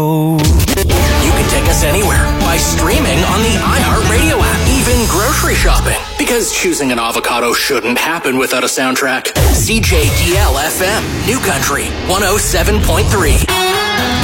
You can take us anywhere by streaming on the iHeartRadio app, even grocery shopping. Because choosing an avocado shouldn't happen without a soundtrack. CJDL FM, New Country, 107.3.